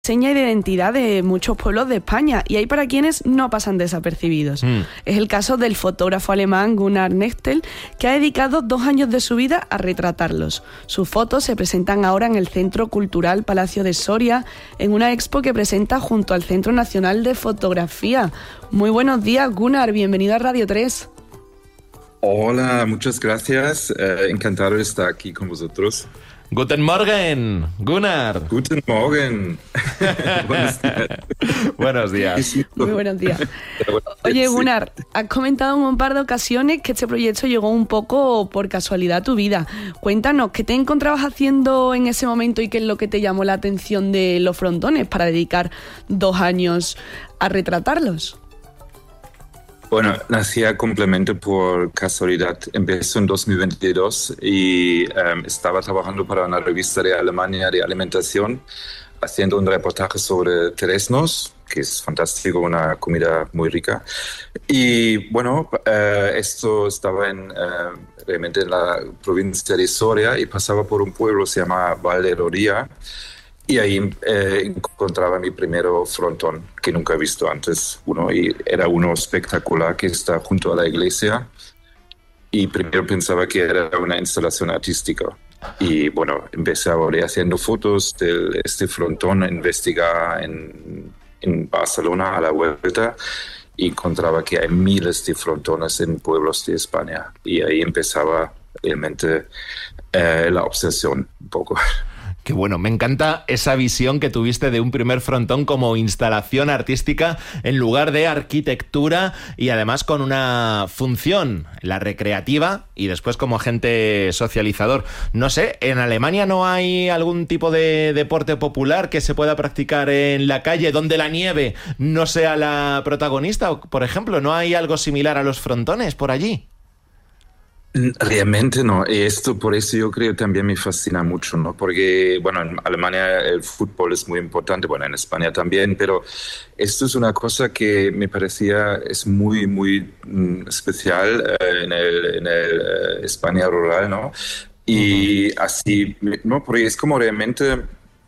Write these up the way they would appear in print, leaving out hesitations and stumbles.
seña de identidad de muchos pueblos de España, y hay para quienes no pasan desapercibidos. Es el caso del fotógrafo alemán Gunnar Nechtel, que ha dedicado 2 años de su vida a retratarlos. Sus fotos se presentan ahora en el Centro Cultural Palacio de Soria, en una expo que presenta junto al Centro Nacional de Fotografía. Muy buenos días, Gunnar, bienvenido a Radio 3. Hola, muchas gracias. Encantado de estar aquí con vosotros. Guten Morgen, Gunnar. Guten Morgen. Buenos días. Buenos días. Muy buenos días. Oye, Gunnar, has comentado en un par de ocasiones que este proyecto llegó un poco por casualidad a tu vida. Cuéntanos, ¿qué te encontrabas haciendo en ese momento y qué es lo que te llamó la atención de los frontones para dedicar 2 años a retratarlos? Bueno, nacía completamente por casualidad. Empezó en 2022 y estaba trabajando para una revista de Alemania de alimentación, haciendo un reportaje sobre Teresnos, que es fantástico, una comida muy rica. Y bueno, esto estaba realmente en la provincia de Soria y pasaba por un pueblo que se llama Valderoría. Y ahí encontraba mi primer frontón, que nunca he visto antes. Y era uno espectacular que está junto a la iglesia. Y primero pensaba que era una instalación artística. Y bueno, empecé ahora haciendo fotos de este frontón, investigar en Barcelona a la vuelta. Y encontraba que hay miles de frontones en pueblos de España. Y ahí empezaba realmente la obsesión un poco. Qué bueno, me encanta esa visión que tuviste de un primer frontón como instalación artística en lugar de arquitectura y además con una función, la recreativa y después como agente socializador. No sé, ¿en Alemania no hay algún tipo de deporte popular que se pueda practicar en la calle donde la nieve no sea la protagonista? Por ejemplo, ¿no hay algo similar a los frontones por allí? Realmente no, y esto por eso yo creo también me fascina mucho, ¿no? Porque, bueno, en Alemania el fútbol es muy importante, bueno, en España también, pero esto es una cosa que me parecía es muy, muy especial en el España rural, ¿no? Y así, ¿no? Porque es como realmente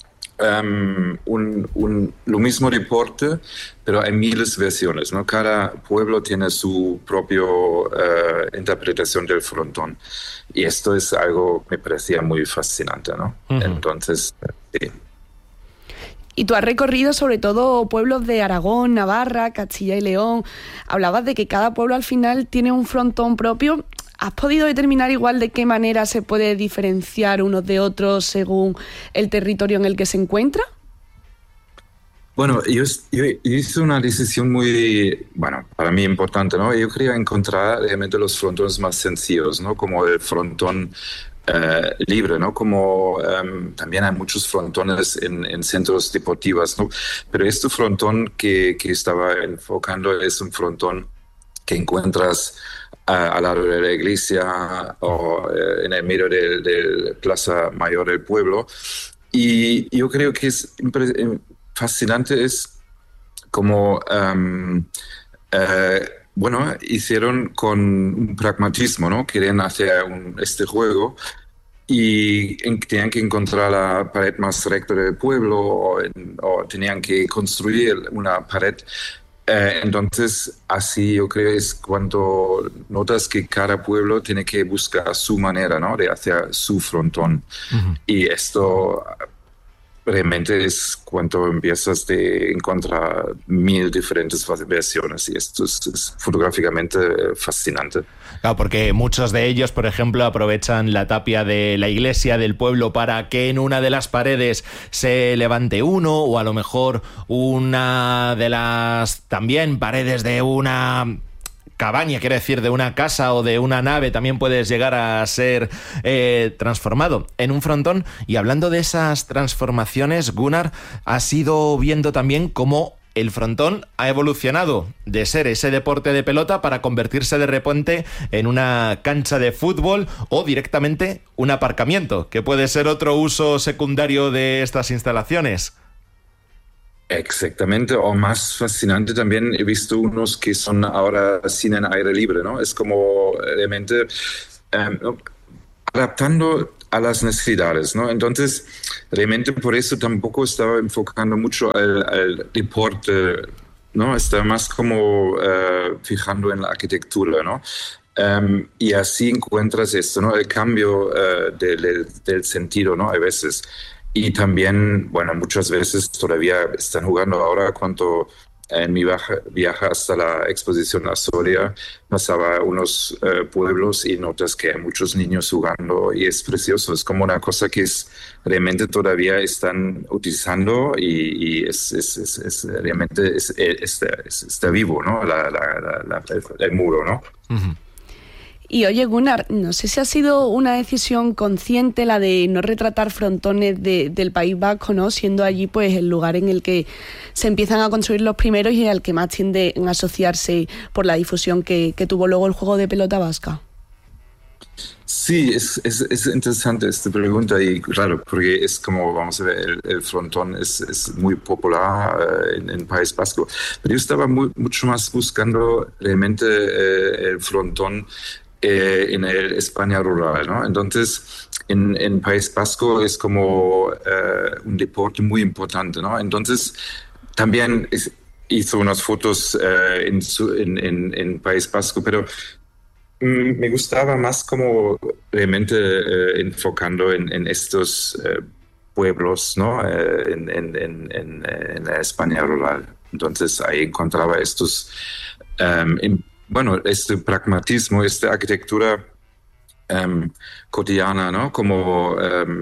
lo mismo deporte, pero hay miles de versiones, ¿no? Cada pueblo tiene su propia interpretación del frontón. Y esto es algo que me parecía muy fascinante, ¿no? Entonces, sí. Y tú has recorrido sobre todo pueblos de Aragón, Navarra, Castilla y León. Hablabas de que cada pueblo al final tiene un frontón propio. ¿Has podido determinar igual de qué manera se puede diferenciar unos de otros según el territorio en el que se encuentra? Bueno, yo hice una decisión muy, bueno, para mí importante, ¿no? Yo quería encontrar realmente los frontones más sencillos, ¿no? Como el frontón libre, ¿no? Como también hay muchos frontones en centros deportivos, ¿no? Pero este frontón que estaba enfocando es un frontón que encuentras al lado de la iglesia o en el medio de la plaza mayor del pueblo. Y yo creo que es fascinante, es como, bueno, hicieron con un pragmatismo, ¿no? Querían hacer este juego y tenían que encontrar la pared más recta del pueblo o tenían que construir una pared. Entonces, así yo creo es cuando notas que cada pueblo tiene que buscar su manera, ¿no? De hacer su frontón. Y esto realmente es cuando empiezas a encontrar 1000 diferentes versiones y esto es fotográficamente fascinante. Claro, porque muchos de ellos, por ejemplo, aprovechan la tapia de la iglesia del pueblo para que en una de las paredes se levante uno, o a lo mejor una de las también paredes de una cabaña, quiero decir, de una casa o de una nave, también puedes llegar a ser transformado en un frontón. Y hablando de esas transformaciones, Gunnar, has ido viendo también cómo el frontón ha evolucionado de ser ese deporte de pelota para convertirse de repente en una cancha de fútbol o directamente un aparcamiento, que puede ser otro uso secundario de estas instalaciones. Exactamente, o más fascinante también, he visto unos que son ahora cine en aire libre, ¿no? Es como realmente adaptando a las necesidades, ¿no? Entonces, realmente por eso tampoco estaba enfocando mucho al deporte, ¿no? Estaba más como fijando en la arquitectura, ¿no? Y así encuentras esto, ¿no? El cambio del sentido, ¿no? A veces. Y también, bueno, muchas veces todavía están jugando ahora cuando en mi viaje hasta la exposición a Soria pasaba unos pueblos y notas que hay muchos niños jugando y es precioso, es como una cosa que realmente todavía están utilizando y realmente está vivo, ¿no? El muro, ¿no? Uh-huh. Y oye, Gunnar, no sé si ha sido una decisión consciente la de no retratar frontones del País Vasco, ¿no? Siendo allí pues el lugar en el que se empiezan a construir los primeros y al que más tiende a asociarse por la difusión que tuvo luego el juego de pelota vasca. Sí, es interesante esta pregunta y claro, porque es como, vamos a ver, el frontón es muy popular en País Vasco, pero yo estaba mucho más buscando realmente el frontón en el España rural, ¿no? Entonces, en País Vasco es como un deporte muy importante, ¿no? Entonces, también hizo unas fotos en País Vasco, pero me gustaba más como realmente enfocando en estos pueblos, ¿no? En la España rural. Entonces, ahí encontraba estos... bueno, este pragmatismo, esta arquitectura cotidiana, ¿no? Como,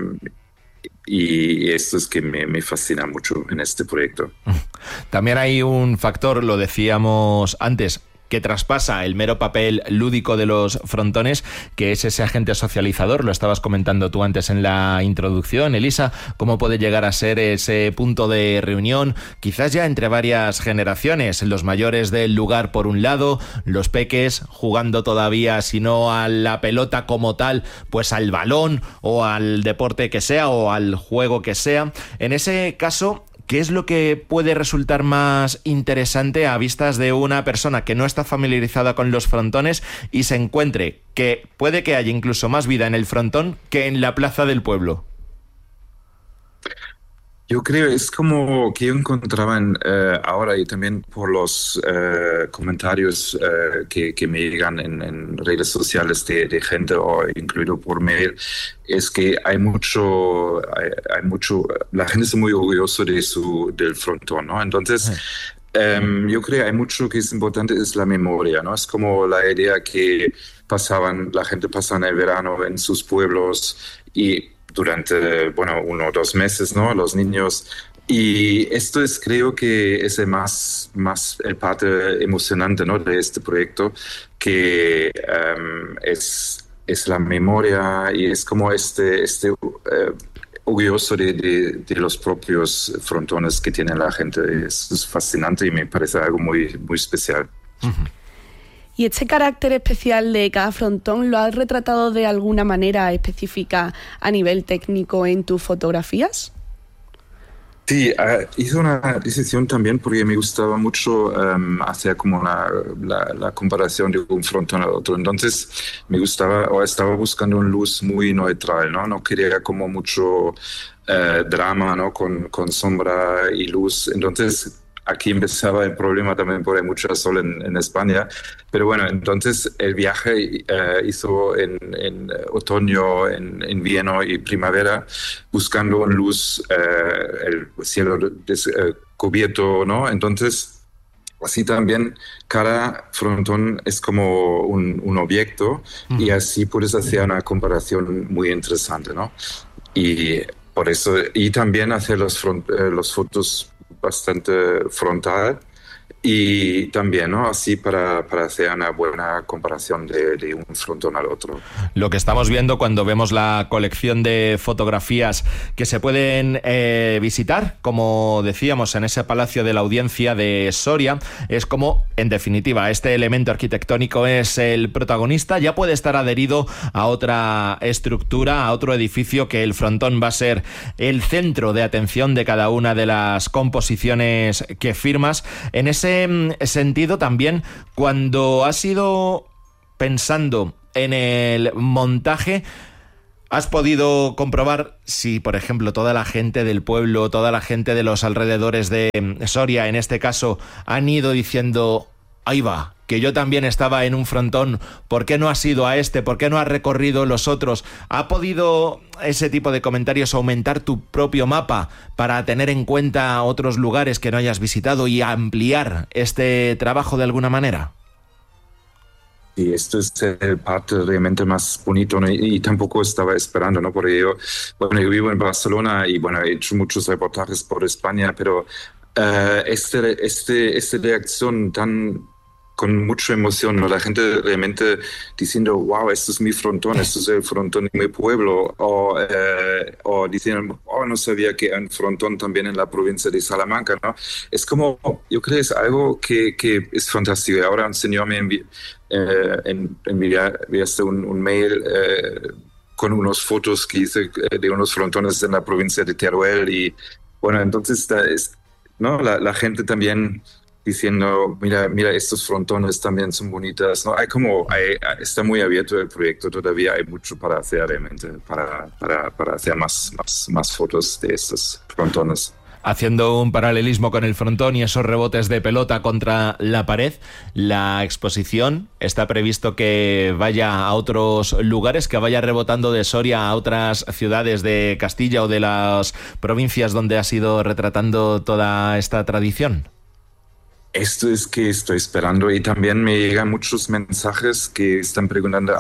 y esto es que me fascina mucho en este proyecto. También hay un factor, lo decíamos antes, que traspasa el mero papel lúdico de los frontones, que es ese agente socializador. Lo estabas comentando tú antes en la introducción, Elisa, cómo puede llegar a ser ese punto de reunión, quizás ya entre varias generaciones, los mayores del lugar por un lado, los peques jugando todavía, si no a la pelota como tal, pues al balón o al deporte que sea o al juego que sea. En ese caso, ¿qué es lo que puede resultar más interesante a vistas de una persona que no está familiarizada con los frontones y se encuentre que puede que haya incluso más vida en el frontón que en la plaza del pueblo? Yo creo, es como que yo encontraba ahora y también por los comentarios que me llegan en redes sociales de gente o incluido por mail, es que hay mucho, la gente es muy orgulloso del frontón, ¿no? Entonces, yo creo que hay mucho que es importante, es la memoria, ¿no? Es como la idea que la gente pasaba el verano en sus pueblos y durante, 1 o 2 meses, ¿no? Los niños. Y esto creo que es el parte emocionante, ¿no? De este proyecto, que es la memoria y es como orgulloso de los propios frontones que tiene la gente. Es fascinante y me parece algo muy, muy especial. Uh-huh. ¿Y este carácter especial de cada frontón lo has retratado de alguna manera específica a nivel técnico en tus fotografías? Sí, hice una decisión también porque me gustaba mucho hacer como la comparación de un frontón al otro. Entonces me gustaba o estaba buscando una luz muy neutral, ¿no? No quería como mucho drama, ¿no? Con sombra y luz. Entonces aquí empezaba el problema también porque hay mucho sol en España. Pero bueno, entonces el viaje hizo en otoño, en invierno y primavera, buscando una luz, el cielo cubierto, ¿no? Entonces, así también cada frontón es como un objeto y así puedes hacer una comparación muy interesante, ¿no? Y por eso, y también hacer los fotos bastante frontal y también, ¿no? Así para hacer una buena comparación de un frontón al otro. Lo que estamos viendo cuando vemos la colección de fotografías que se pueden visitar, como decíamos, en ese Palacio de la Audiencia de Soria, es como, en definitiva, este elemento arquitectónico es el protagonista. Ya puede estar adherido a otra estructura, a otro edificio, que el frontón va a ser el centro de atención de cada una de las composiciones que firmas. En ese sentido también, cuando has ido pensando en el montaje, ¿Has podido comprobar si, por ejemplo, toda la gente del pueblo, toda la gente de los alrededores de Soria, en este caso, han ido diciendo, ahí va, que yo también estaba en un frontón, ¿por qué no has ido a este? ¿Por qué no has recorrido los otros? ¿Ha podido ese tipo de comentarios aumentar tu propio mapa para tener en cuenta otros lugares que no hayas visitado y ampliar este trabajo de alguna manera? Y esto es el parte realmente más bonito, ¿no? Y tampoco estaba esperando, ¿no? Porque yo vivo en Barcelona y he hecho muchos reportajes por España, pero esta reacción con mucha emoción, ¿no? La gente realmente diciendo, wow, esto es mi frontón, esto es el frontón de mi pueblo, o diciendo, oh, no sabía que hay un frontón también en la provincia de Salamanca, ¿no? Es como, yo creo que es algo que es fantástico. Y ahora un señor me enviaste un mail con unas fotos que hice de unos frontones en la provincia de Teruel, y entonces ¿no? La gente también diciendo, mira, estos frontones también son bonitas, ¿no? Está muy abierto el proyecto, todavía hay mucho para hacer realmente, para hacer más fotos de estos frontones. Haciendo un paralelismo con el frontón y esos rebotes de pelota contra la pared, la exposición está previsto que vaya a otros lugares, que vaya rebotando de Soria a otras ciudades de Castilla o de las provincias donde has ido retratando toda esta tradición. Esto es que estoy esperando, y también me llegan muchos mensajes que están preguntando,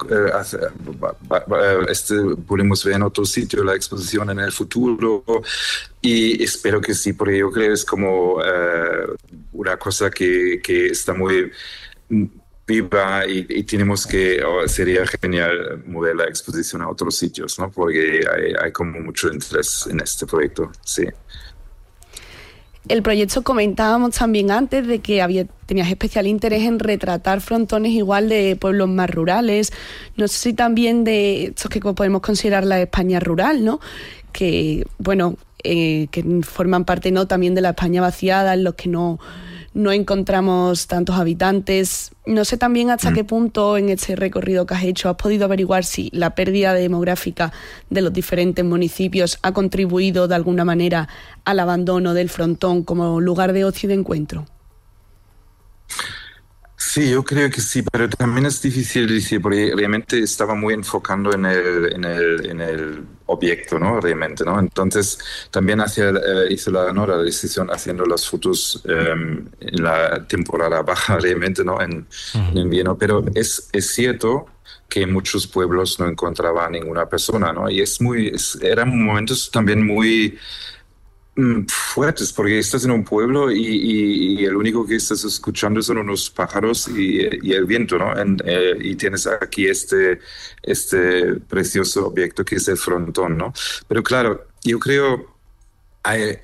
podemos ver en otro sitio la exposición en el futuro, y espero que sí, porque yo creo que es como una cosa que está muy viva, y tenemos sería genial mover la exposición a otros sitios, ¿no? Porque hay como mucho interés en este proyecto, sí. El proyecto, comentábamos también antes de que tenías especial interés en retratar frontones igual de pueblos más rurales, no sé si también de estos que podemos considerar la España rural, ¿no? Que forman parte, ¿no?, también de la España vaciada, en los que no encontramos tantos habitantes. No sé también hasta qué punto en este recorrido que has hecho has podido averiguar si la pérdida demográfica de los diferentes municipios ha contribuido de alguna manera al abandono del frontón como lugar de ocio y de encuentro. Sí, yo creo que sí, pero también es difícil decir, porque realmente estaba muy enfocando en el objeto, ¿no? Realmente, ¿no? Entonces, también hizo la decisión haciendo las fotos en la temporada baja, realmente, ¿no? En invierno, pero es cierto que en muchos pueblos no encontraba a ninguna persona, ¿no? Y eran momentos también muy fuertes, porque estás en un pueblo y el único que estás escuchando son unos pájaros y el viento, ¿no? Y tienes aquí este precioso objeto que es el frontón, ¿no? Pero claro, yo creo hay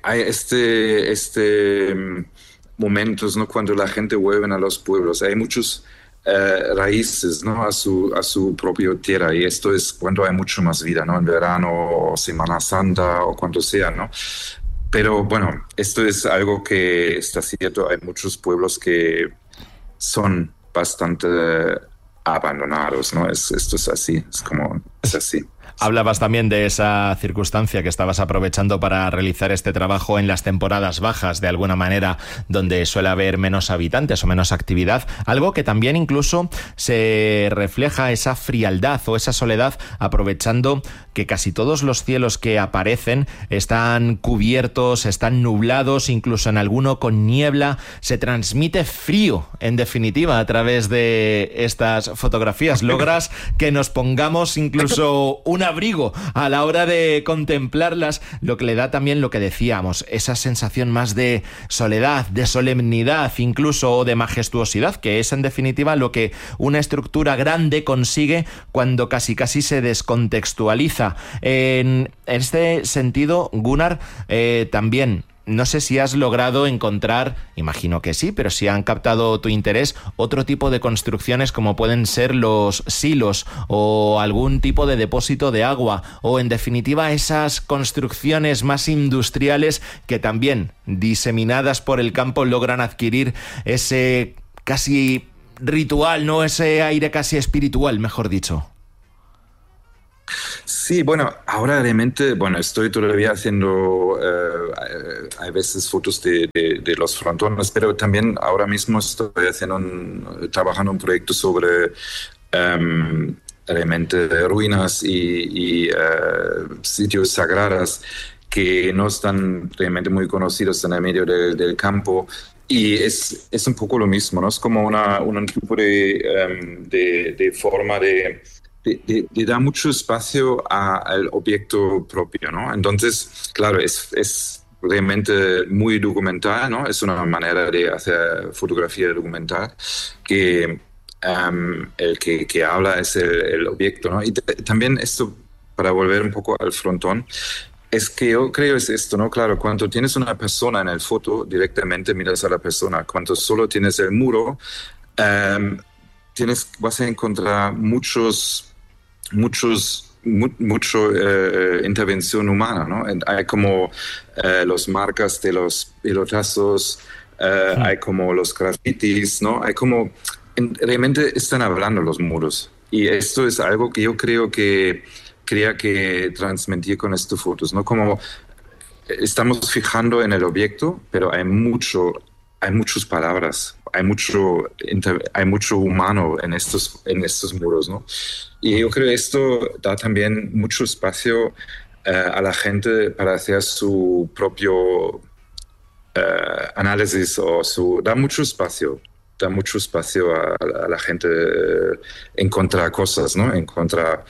momentos, ¿no?, cuando la gente vuelve a los pueblos, hay muchos raíces, ¿no?, a su propia tierra, y esto es cuando hay mucho más vida, ¿no?, en verano o Semana Santa o cuando sea, ¿no? Pero esto es algo que está cierto. Hay muchos pueblos que son bastante abandonados, ¿no? Esto es así, es así. Hablabas también de esa circunstancia que estabas aprovechando para realizar este trabajo en las temporadas bajas, de alguna manera, donde suele haber menos habitantes o menos actividad, algo que también incluso se refleja esa frialdad o esa soledad, aprovechando que casi todos los cielos que aparecen están cubiertos, están nublados, incluso en alguno con niebla. Se transmite frío, en definitiva, a través de estas fotografías. Logras que nos pongamos incluso un abrigo a la hora de contemplarlas, lo que le da también lo que decíamos, esa sensación más de soledad, de solemnidad, incluso, o de majestuosidad, que es en definitiva lo que una estructura grande consigue cuando casi se descontextualiza. En este sentido, Gunnar, también no sé si has logrado encontrar, imagino que sí, pero si han captado tu interés, otro tipo de construcciones como pueden ser los silos o algún tipo de depósito de agua, o en definitiva esas construcciones más industriales que también, diseminadas por el campo, logran adquirir ese casi ritual, ¿no? Ese aire casi espiritual, mejor dicho. Sí, bueno, ahora realmente, bueno, estoy todavía haciendo, hay veces fotos de los frontones, pero también ahora mismo estoy trabajando un proyecto sobre realmente ruinas y sitios sagrados que no están realmente muy conocidos en el medio del campo. Y es un poco lo mismo, ¿no? Es como un tipo de forma de dar mucho espacio al objeto propio, ¿no? Entonces, claro, es realmente muy documental, ¿no? Es una manera de hacer fotografía documental que el que habla es el objeto, ¿no? Y también esto, para volver un poco al frontón, es que yo creo es esto, ¿no? Claro, cuando tienes una persona en el foto, directamente miras a la persona. Cuando solo tienes el muro, vas a encontrar mucha intervención humana, ¿no? Hay como las marcas de los pelotazos, hay como los grafitis, ¿no? Hay como... realmente están hablando los muros. Y esto es algo que yo creo que quería que transmitir con estas fotos, ¿no? Como estamos fijando en el objeto, pero hay muchas palabras, hay mucho humano en estos muros, ¿no? Y yo creo que esto da también mucho espacio a la gente para hacer su propio análisis da mucho espacio a la gente encontrar cosas, ¿no? Encontrar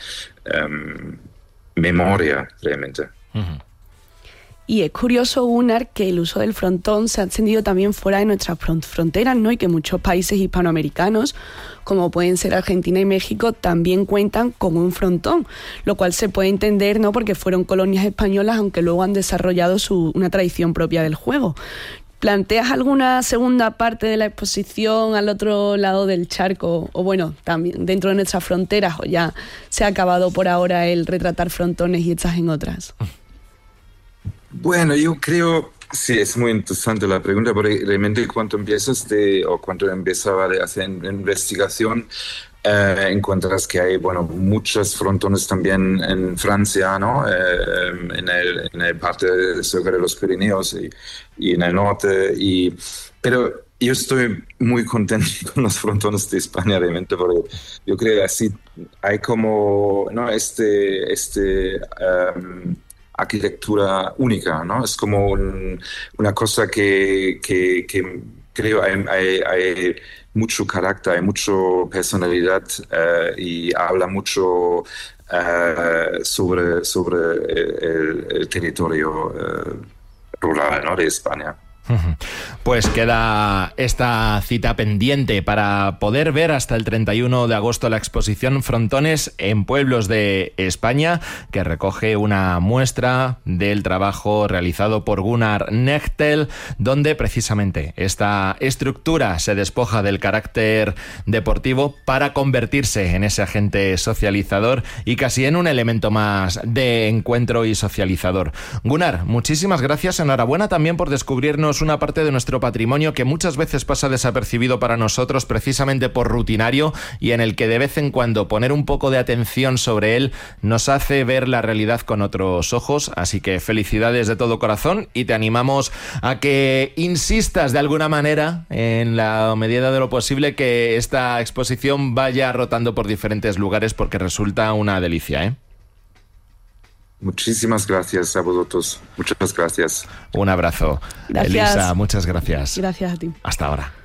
memoria realmente. Uh-huh. Y es curioso, Gunnar, que el uso del frontón se ha extendido también fuera de nuestras fronteras, ¿no? Y que muchos países hispanoamericanos, como pueden ser Argentina y México, también cuentan con un frontón, lo cual se puede entender, ¿no? Porque fueron colonias españolas, aunque luego han desarrollado una tradición propia del juego. ¿Planteas alguna segunda parte de la exposición al otro lado del charco? O bueno, también dentro de nuestras fronteras, o ya se ha acabado por ahora el retratar frontones y estás en otras? Bueno, yo creo, sí, es muy interesante la pregunta, porque realmente cuando empezaba a hacer investigación, encuentras que hay, bueno, muchos frontones también en Francia, ¿no? En el parte cerca de los Pirineos y en el norte. Pero yo estoy muy contento con los frontones de España, realmente, porque yo creo que así hay como, ¿no? Arquitectura única, ¿no? Es como una cosa que creo hay mucho carácter, hay mucha personalidad y habla mucho sobre el territorio rural, ¿no? De España. Pues queda esta cita pendiente para poder ver hasta el 31 de agosto la exposición Frontones en Pueblos de España, que recoge una muestra del trabajo realizado por Gunnar Knechtel, donde precisamente esta estructura se despoja del carácter deportivo para convertirse en ese agente socializador y casi en un elemento más de encuentro y socializador. Gunnar, muchísimas gracias, enhorabuena también por descubrirnos una parte de nuestro patrimonio que muchas veces pasa desapercibido para nosotros precisamente por rutinario y en el que de vez en cuando poner un poco de atención sobre él nos hace ver la realidad con otros ojos, así que felicidades de todo corazón y te animamos a que insistas de alguna manera en la medida de lo posible que esta exposición vaya rotando por diferentes lugares porque resulta una delicia, ¿eh? Muchísimas gracias a vosotros. Muchas gracias. Un abrazo. Gracias. Elisa, muchas gracias. Gracias a ti. Hasta ahora.